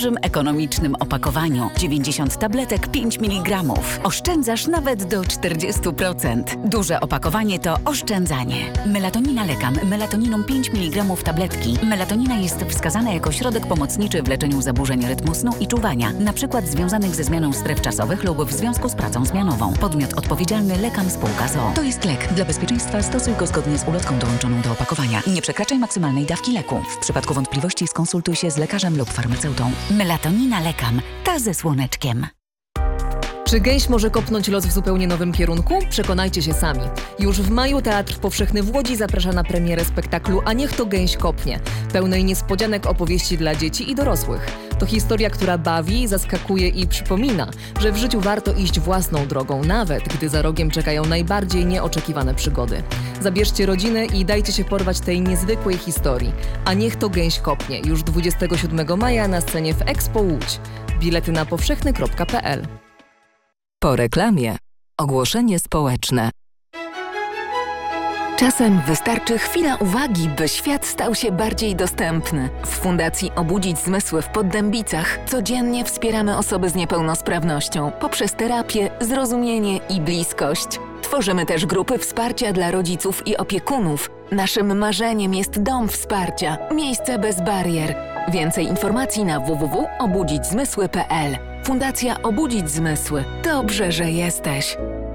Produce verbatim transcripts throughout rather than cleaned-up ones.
dużym, ekonomicznym opakowaniu. dziewięćdziesiąt tabletek, pięć miligramów. Oszczędzasz nawet do czterdzieści procent. Duże opakowanie to oszczędzanie. Melatonina Lekam. Melatoniną pięć miligramów tabletki. Melatonina jest wskazana jako środek pomocniczy w leczeniu zaburzeń rytmu snu i czuwania, na przykład związanych ze zmianą stref czasowych lub w związku z pracą zmianową. Podmiot odpowiedzialny Lekam Spółka z o o. To jest lek. Dla bezpieczeństwa stosuj go zgodnie z ulotką dołączoną do opakowania. Nie przekraczaj maksymalnej dawki leku. W przypadku wątpliwości skonsultuj się z lekarzem lub farmaceutą. Melatonina Lekam. Ta ze słoneczkiem. Czy gęś może kopnąć los w zupełnie nowym kierunku? Przekonajcie się sami. Już w maju Teatr Powszechny w Łodzi zaprasza na premierę spektaklu A niech to gęś kopnie, pełnej niespodzianek opowieści dla dzieci i dorosłych. To historia, która bawi, zaskakuje i przypomina, że w życiu warto iść własną drogą, nawet gdy za rogiem czekają najbardziej nieoczekiwane przygody. Zabierzcie rodzinę i dajcie się porwać tej niezwykłej historii. A niech to gęś kopnie, już dwudziestego siódmego maja na scenie w Expo Łódź. Bilety na powszechny kropka p l. Po reklamie. Ogłoszenie społeczne. Czasem wystarczy chwila uwagi, by świat stał się bardziej dostępny. W Fundacji Obudzić Zmysły w Poddębicach codziennie wspieramy osoby z niepełnosprawnością poprzez terapię, zrozumienie i bliskość. Tworzymy też grupy wsparcia dla rodziców i opiekunów. Naszym marzeniem jest dom wsparcia, miejsce bez barier. Więcej informacji na w w w kropka obudzić zmysły kropka p l. Fundacja Obudzić Zmysły. Dobrze, że jesteś.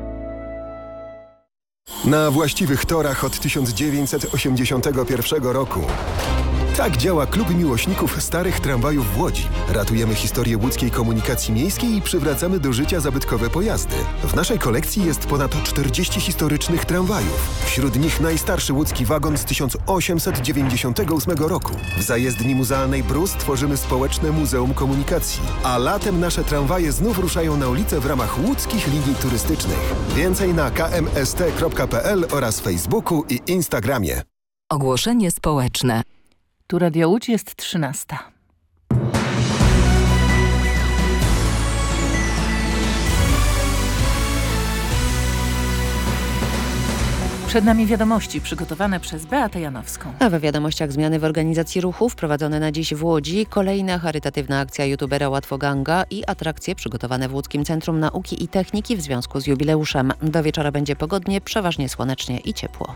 Na właściwych torach od tysiąc dziewięćset osiemdziesiątego pierwszego roku. Tak działa Klub Miłośników Starych Tramwajów w Łodzi. Ratujemy historię łódzkiej komunikacji miejskiej i przywracamy do życia zabytkowe pojazdy. W naszej kolekcji jest ponad czterdzieści historycznych tramwajów. Wśród nich najstarszy łódzki wagon z tysiąc osiemset dziewięćdziesiątego ósmego roku. W zajezdni muzealnej Brus tworzymy społeczne Muzeum Komunikacji. A latem nasze tramwaje znów ruszają na ulicę w ramach łódzkich linii turystycznych. Więcej na k m s t kropka p l oraz Facebooku i Instagramie. Ogłoszenie społeczne. Tu Radio Łódź, jest trzynasta. Przed nami wiadomości przygotowane przez Beatę Janowską. A we wiadomościach zmiany w organizacji ruchu wprowadzone na dziś w Łodzi, kolejna charytatywna akcja youtubera Łatwoganga i atrakcje przygotowane w Łódzkim Centrum Nauki i Techniki w związku z jubileuszem. Do wieczora będzie pogodnie, przeważnie słonecznie i ciepło.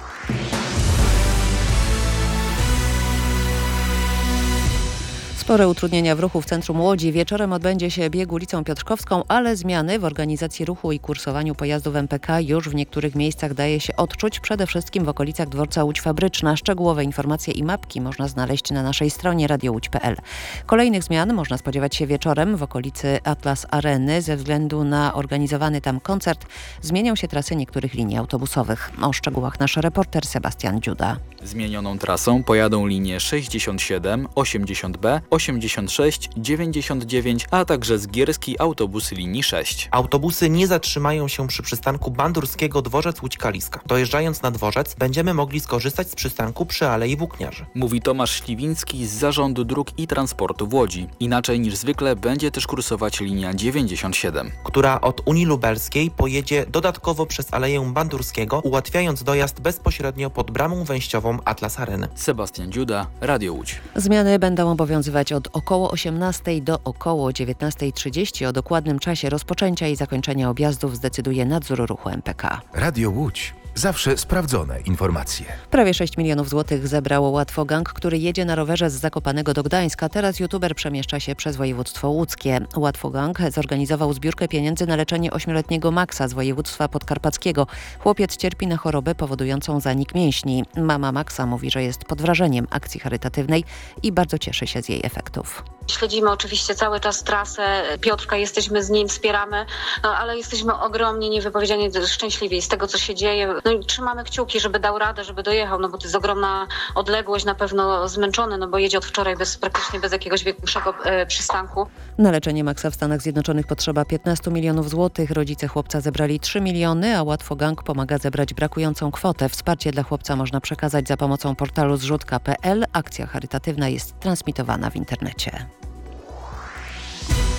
Spore utrudnienia w ruchu w centrum Łodzi. Wieczorem odbędzie się bieg ulicą Piotrkowską, ale zmiany w organizacji ruchu i kursowaniu pojazdów M P K już w niektórych miejscach daje się odczuć, przede wszystkim w okolicach dworca Łódź Fabryczna. Szczegółowe informacje i mapki można znaleźć na naszej stronie radio łódź kropka p l. Kolejnych zmian można spodziewać się wieczorem w okolicy Atlas Areny. Ze względu na organizowany tam koncert zmienią się trasy niektórych linii autobusowych. O szczegółach nasz reporter Sebastian Dziuda. Zmienioną trasą pojadą linie sześćdziesiąt siedem, osiemdziesiąt B, osiemdziesiąt sześć, dziewięćdziesiąt dziewięć, a także zgierski autobus linii sześć. Autobusy nie zatrzymają się przy przystanku Bandurskiego Dworzec Łódź Kaliska. Dojeżdżając na dworzec będziemy mogli skorzystać z przystanku przy Alei Włókniarzy. Mówi Tomasz Śliwiński z Zarządu Dróg i Transportu w Łodzi. Inaczej niż zwykle będzie też kursować linia dziewięćdziesiąt siedem, która od Unii Lubelskiej pojedzie dodatkowo przez Aleję Bandurskiego, ułatwiając dojazd bezpośrednio pod bramą wejściową Atlas Areny. Sebastian Dziuda, Radio Łódź. Zmiany będą obowiązywać od około osiemnastej do około dziewiętnastej trzydzieści. O dokładnym czasie rozpoczęcia i zakończenia objazdów zdecyduje nadzór ruchu M P K. Radio Łódź. Zawsze sprawdzone informacje. Prawie sześć milionów złotych zebrało Łatwogang, który jedzie na rowerze z Zakopanego do Gdańska. Teraz youtuber przemieszcza się przez województwo łódzkie. Łatwogang zorganizował zbiórkę pieniędzy na leczenie ośmioletniego Maxa z województwa podkarpackiego. Chłopiec cierpi na chorobę powodującą zanik mięśni. Mama Maxa mówi, że jest pod wrażeniem akcji charytatywnej i bardzo cieszy się z jej efektów. Śledzimy oczywiście cały czas trasę Piotrka, jesteśmy z nim, wspieramy, no, ale jesteśmy ogromnie niewypowiedzianie szczęśliwi z tego, co się dzieje. No i trzymamy kciuki, żeby dał radę, żeby dojechał, no bo to jest ogromna odległość, na pewno zmęczony, no bo jedzie od wczoraj bez, praktycznie bez jakiegoś większego e, przystanku. Na leczenie Maxa w Stanach Zjednoczonych potrzeba piętnaście milionów złotych. Rodzice chłopca zebrali trzy miliony, a Łatwogang pomaga zebrać brakującą kwotę. Wsparcie dla chłopca można przekazać za pomocą portalu zrzutka kropka p l. Akcja charytatywna jest transmitowana w internecie.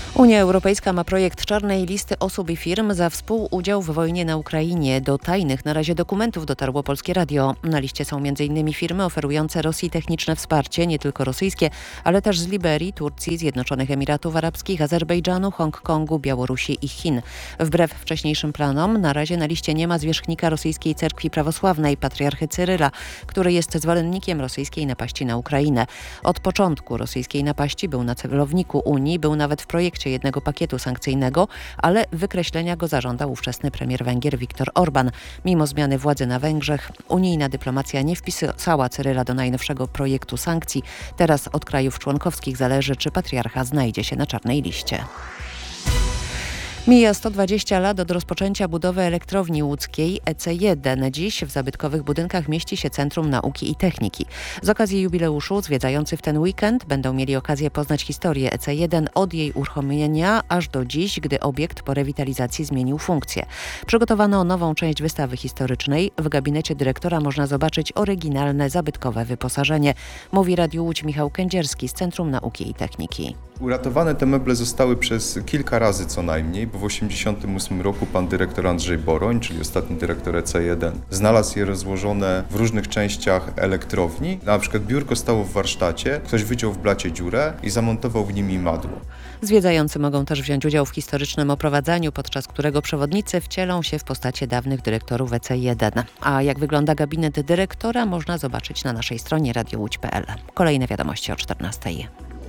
Unia Europejska ma projekt czarnej listy osób i firm za współudział w wojnie na Ukrainie. Do tajnych na razie dokumentów dotarło Polskie Radio. Na liście są między innymi firmy oferujące Rosji techniczne wsparcie, nie tylko rosyjskie, ale też z Liberii, Turcji, Zjednoczonych Emiratów Arabskich, Azerbejdżanu, Hongkongu, Białorusi i Chin. Wbrew wcześniejszym planom, na razie na liście nie ma zwierzchnika rosyjskiej cerkwi prawosławnej, patriarchy Cyryla, który jest zwolennikiem rosyjskiej napaści na Ukrainę. Od początku rosyjskiej napaści był na celowniku Unii, był nawet w projekcie jednego pakietu sankcyjnego, ale wykreślenia go zażądał ówczesny premier Węgier Viktor Orban. Mimo zmiany władzy na Węgrzech, unijna dyplomacja nie wpisała Cyryla do najnowszego projektu sankcji. Teraz od krajów członkowskich zależy, czy patriarcha znajdzie się na czarnej liście. Mija sto dwadzieścia lat od rozpoczęcia budowy elektrowni łódzkiej E C jeden. Dziś w zabytkowych budynkach mieści się Centrum Nauki i Techniki. Z okazji jubileuszu zwiedzający w ten weekend będą mieli okazję poznać historię E C jeden od jej uruchomienia aż do dziś, gdy obiekt po rewitalizacji zmienił funkcję. Przygotowano nową część wystawy historycznej. W gabinecie dyrektora można zobaczyć oryginalne, zabytkowe wyposażenie. Mówi Radiu Łódź Michał Kędzierski z Centrum Nauki i Techniki. Uratowane te meble zostały przez kilka razy co najmniej, bo w osiemdziesiątym ósmym roku pan dyrektor Andrzej Boroń, czyli ostatni dyrektor E C jeden, znalazł je rozłożone w różnych częściach elektrowni. Na przykład biurko stało w warsztacie, ktoś wyciął w blacie dziurę i zamontował w nim imadło. Zwiedzający mogą też wziąć udział w historycznym oprowadzaniu, podczas którego przewodnicy wcielą się w postacie dawnych dyrektorów E C jeden. A jak wygląda gabinet dyrektora, można zobaczyć na naszej stronie radio łódź kropka pe el. Kolejne wiadomości o czternastej.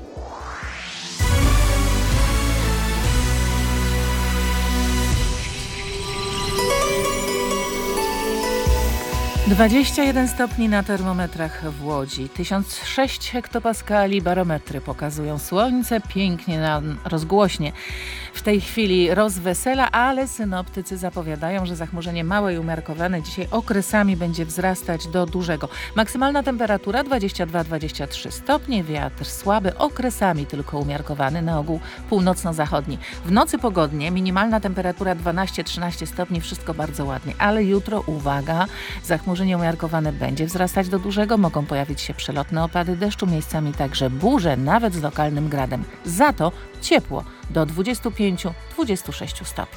dwadzieścia jeden stopni na termometrach w Łodzi. tysiąc sześć hektopaskali barometry pokazują. Słońce pięknie nam rozgłośnie w tej chwili rozwesela, ale synoptycy zapowiadają, że zachmurzenie małe i umiarkowane dzisiaj okresami będzie wzrastać do dużego. Maksymalna temperatura dwadzieścia dwa dwadzieścia trzy stopnie, wiatr słaby, okresami tylko umiarkowany, na ogół północno-zachodni. W nocy pogodnie, minimalna temperatura dwanaście trzynaście stopni, wszystko bardzo ładnie, ale jutro, uwaga, zachmurzenie umiarkowane będzie wzrastać do dużego, mogą pojawić się przelotne opady deszczu, miejscami także burze, nawet z lokalnym gradem. Za to ciepło do dwudziestu pięciu dwudziestu sześciu stopni.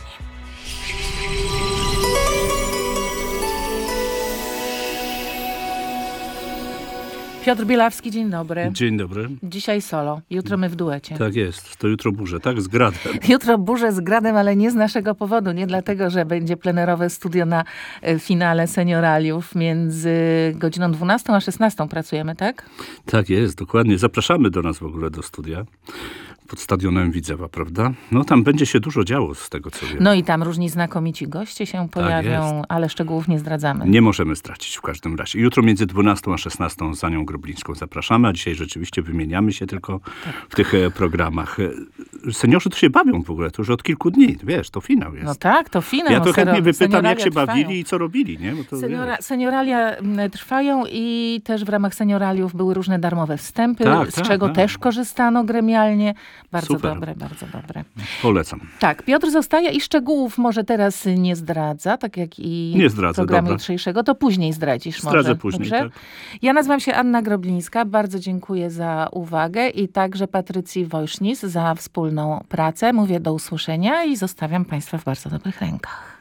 Piotr Bielawski, dzień dobry. Dzień dobry. Dzisiaj solo, jutro my w duecie. Tak jest, to jutro burze, tak? Z gradem. Jutro burze z gradem, ale nie z naszego powodu. Nie dlatego, że będzie plenerowe studio na finale senioraliów. Między godziną dwunastą a szesnastą pracujemy, tak? Tak jest, dokładnie. Zapraszamy do nas w ogóle do studia. Pod stadionem Widzewa, prawda? No tam będzie się dużo działo z tego, co wiem. No i tam różni znakomici goście się pojawią, tak ale szczegółów nie zdradzamy. Nie możemy stracić w każdym razie. Jutro między dwunastą a szesnastą z Anią Groblińską zapraszamy, a dzisiaj rzeczywiście wymieniamy się tylko tak. w tych e, programach. Seniorzy to się bawią w ogóle, to już od kilku dni, wiesz, to finał jest. No tak, to finał. Ja to chętnie wypytam, jak się trwają. bawili i co robili, nie? Bo to, Seniora, senioralia trwają i też w ramach senioraliów były różne darmowe wstępy, tak, z tak, czego tak. też korzystano gremialnie. Bardzo Super. dobre, bardzo dobre. Polecam. Tak, Piotr zostaje i szczegółów może teraz nie zdradza, tak jak i nie zdradzę, programu dobra. jutrzejszego, to później zdradzisz Zdradzę może. później, Dobrze? tak. Ja nazywam się Anna Groblińska, bardzo dziękuję za uwagę i także Patrycji Wojsznis za wspólną pracę. Mówię do usłyszenia i zostawiam Państwa w bardzo dobrych rękach.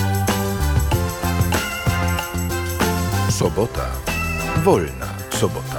Sobota. Wolna sobota.